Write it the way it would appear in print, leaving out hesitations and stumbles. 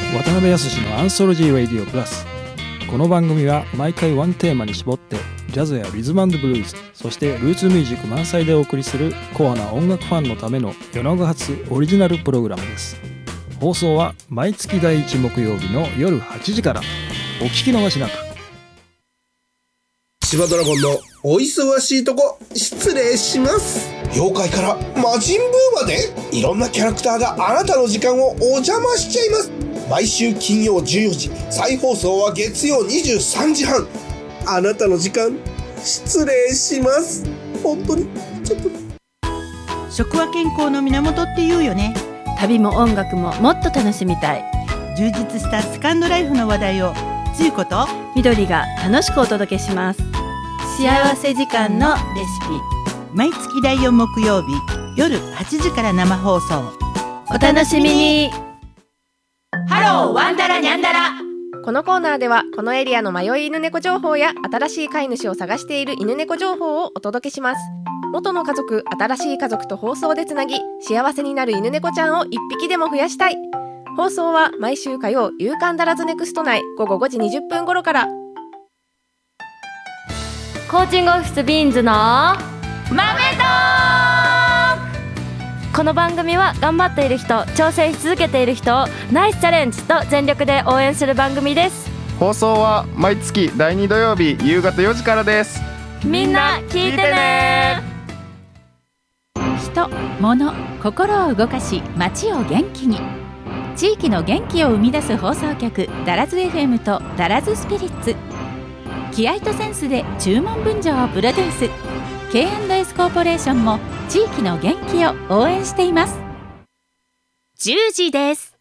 渡辺康のアンソロジーラディオプラス。この番組は毎回ワンテーマに絞ってジャズやリズム&ブルーズ、そしてルーツミュージック満載でお送りするコアな音楽ファンのための夜長発オリジナルプログラムです。放送は毎月第1木曜日の夜8時から。お聞き逃しなく。 千葉ドラゴンのお忙しいとこ失礼します。妖怪から魔人ブーまでいろんなキャラクターがあなたの時間をお邪魔しちゃいます。毎週金曜14時、再放送は月曜23時半。あなたの時間失礼します。本当にちょっと。 食は健康の源って言うよね。 旅も音楽ももっと楽しみたい。 充実したセカンドライフの話題をつゆこと緑が楽しくお届けします。幸せ時間のレシピ、 毎月第4木曜日夜8時から生放送。 お楽しみに。 ハローワンダラニャンダラ。 このコーナーではこのエリアの迷い犬猫情報や新しい飼い主を探している犬猫情報をお届けします。元の家族、新しい家族と放送でつなぎ、幸せになる犬猫ちゃんを一匹でも増やしたい。放送は毎週火曜、夕刊ダラズネクスト内午後5時20分頃から。 コーチングオフィスビーンズの豆トーク。この番組は頑張っている人、挑戦し続けている人をナイスチャレンジと全力で応援する番組です。 放送は毎月第2土曜日夕方4時からです。 みんな聞いてね。 人、物、心を動かし街を元気に、地域の元気を生み出す放送局ダラズ FM とダラズスピリッツ。気合とセンスで注文分譲をプロデュース。 K&S コーポレーションも地域の元気を応援しています。 10時です。